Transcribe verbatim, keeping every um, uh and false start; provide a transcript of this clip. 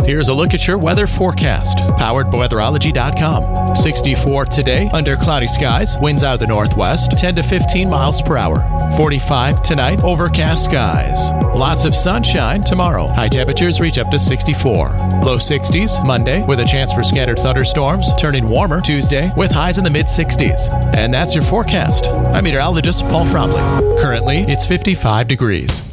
Here's a look at your weather forecast, powered by weatherology dot com. sixty-four today, under cloudy skies, winds out of the northwest, ten to fifteen miles per hour. forty-five tonight, overcast skies. Lots of sunshine tomorrow. High temperatures reach up to sixty-four. Low sixties Monday, with a chance for scattered thunderstorms, turning warmer Tuesday with highs in the mid-sixties. And that's your forecast. I'm meteorologist Paul Frobley. Currently, it's fifty-five degrees.